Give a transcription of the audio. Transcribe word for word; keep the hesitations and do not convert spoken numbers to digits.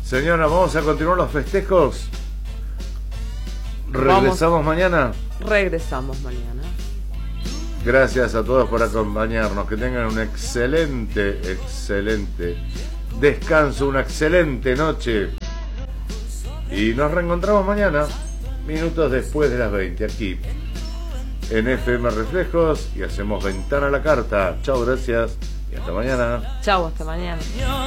Señora, vamos a continuar los festejos. ¿Regresamos vamos. mañana? Regresamos mañana. Gracias a todos por acompañarnos. Que tengan un excelente, excelente descanso, una excelente noche. Y nos reencontramos mañana, minutos después de las veinte, aquí en F M Reflejos, y hacemos Ventana a la Carta. Chao, gracias y hasta mañana. Chao, hasta mañana.